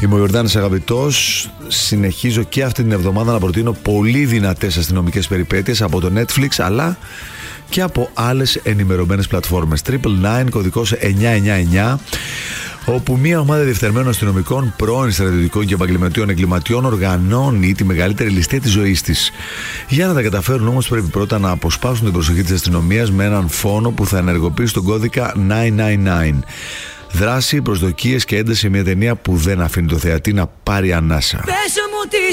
Είμαι ο Ιορδάνης Αγαπητός. Συνεχίζω και αυτή την εβδομάδα να προτείνω πολύ δυνατές αστυνομικές περιπέτειες από το Netflix, αλλά και από άλλες ενημερωμένες πλατφόρμες. 999, κωδικός 999, όπου μια ομάδα διεφθαρμένων αστυνομικών, πρώην στρατιωτικών και επαγγελματιών εγκληματιών οργανώνει τη μεγαλύτερη ληστεία της ζωής της. Για να τα καταφέρουν όμως πρέπει πρώτα να αποσπάσουν την προσοχή της αστυνομίας με έναν φόνο που θα ενεργοποιήσει τον κώδικα 999. Δράση, προσδοκίες και ένταση, μια ταινία που δεν αφήνει το θεατή να πάρει ανάσα. Πες μου τι